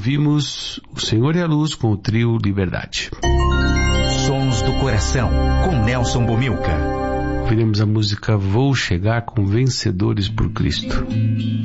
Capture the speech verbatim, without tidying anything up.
ouvimos O Senhor é a Luz com o trio Liberdade. Sons do Coração, com Nelson Bomilca. Ouviremos a música Vou Chegar com Vencedores por Cristo.